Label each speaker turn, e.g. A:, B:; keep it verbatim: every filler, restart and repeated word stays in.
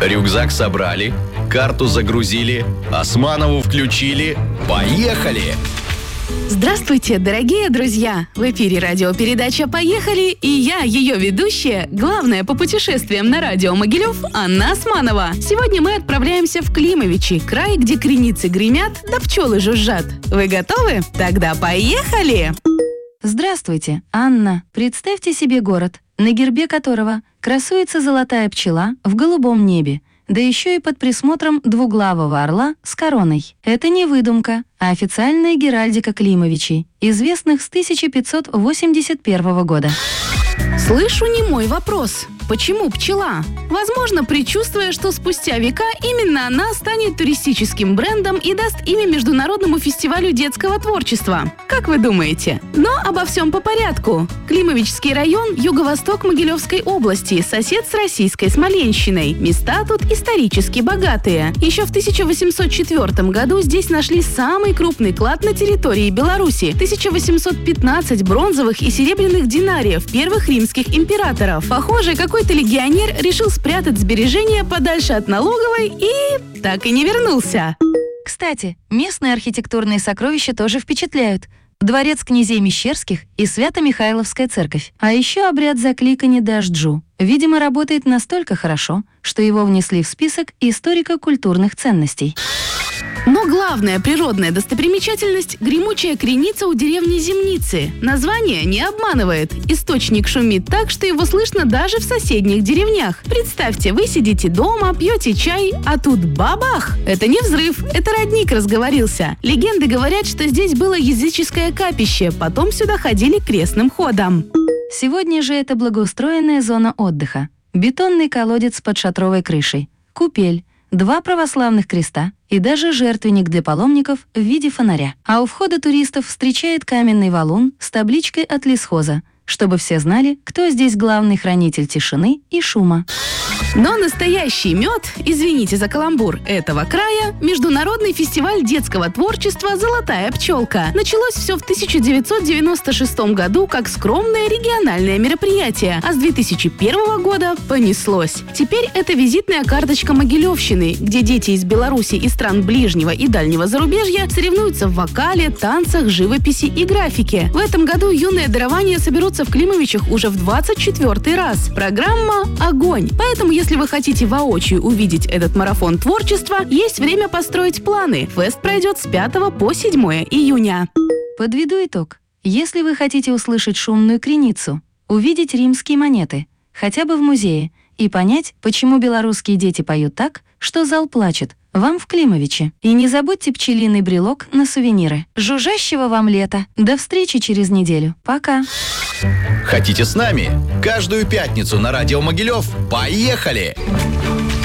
A: Рюкзак собрали, карту загрузили, Османову включили. Поехали!
B: Здравствуйте, дорогие друзья! В эфире радиопередача «Поехали» и я, ее ведущая, главная по путешествиям на радио Могилев, Анна Османова. Сегодня мы отправляемся в Климовичи, край, где креницы гремят, да пчелы жужжат. Вы готовы? Тогда поехали!
C: Здравствуйте, Анна. Представьте себе город, на гербе которого красуется золотая пчела в голубом небе, да еще и под присмотром двуглавого орла с короной. Это не выдумка, а официальная геральдика Климовичей, известных с тысяча пятьсот восемьдесят первого года.
B: Слышу немой вопрос. Почему пчела? Возможно, предчувствуя, что спустя века именно она станет туристическим брендом и даст имя Международному фестивалю детского творчества. Как вы думаете? Но обо всем по порядку. Климовичский район – юго-восток Могилевской области, сосед с российской Смоленщиной. Места тут исторически богатые. Еще в тысяча восемьсот четвёртом году здесь нашли самый крупный клад на территории Беларуси – тысяча восемьсот пятнадцать бронзовых и серебряных динариев первых римских императоров. Похоже, какой-то легионер решил спрятать сбережения подальше от налоговой и так и не вернулся.
C: Кстати, местные архитектурные сокровища тоже впечатляют. Дворец князей Мещерских и Свято-Михайловская церковь. А еще обряд закликания дождю. Видимо, работает настолько хорошо, что его внесли в список историко-культурных ценностей.
B: Но главная природная достопримечательность – гремучая креница у деревни Земницы. Название не обманывает. Источник шумит так, что его слышно даже в соседних деревнях. Представьте, вы сидите дома, пьете чай, а тут бабах! Это не взрыв, это родник разговорился. Легенды говорят, что здесь было языческое капище, потом сюда ходили крестным ходом.
C: Сегодня же это благоустроенная зона отдыха. Бетонный колодец под шатровой крышей, купель, два православных креста и даже жертвенник для паломников в виде фонаря. А у входа туристов встречает каменный валун с табличкой от лесхоза, чтобы все знали, кто здесь главный хранитель тишины и шума.
B: Но настоящий мед, извините за каламбур, этого края – Международный фестиваль детского творчества «Золотая пчелка». Началось все в тысяча девятьсот девяносто шестом году как скромное региональное мероприятие, а с две тысячи первого года понеслось. Теперь это визитная карточка Могилевщины, где дети из Беларуси и стран ближнего и дальнего зарубежья соревнуются в вокале, танцах, живописи и графике. В этом году юные дарования соберутся в Климовичах уже в двадцать четвёртый раз. Программа «Огонь». Поэтому, если вы хотите воочию увидеть этот марафон творчества, есть время построить планы. Фест пройдет с пятого по седьмое июня.
C: Подведу итог. Если вы хотите услышать шумную креницу, увидеть римские монеты, хотя бы в музее, и понять, почему белорусские дети поют так, что зал плачет, вам в Климовиче. И не забудьте пчелиный брелок на сувениры. Жужжащего вам лета. До встречи через неделю. Пока.
A: Хотите с нами? Каждую пятницу на радио Могилев. Поехали!